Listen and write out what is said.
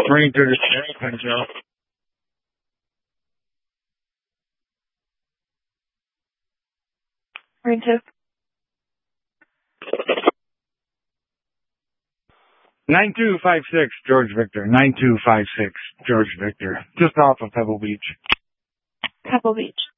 Marine 36, Punch-Out. Marine 2. 9256, George Victor. 9256, George Victor. Just off of Pebble Beach. Pebble Beach.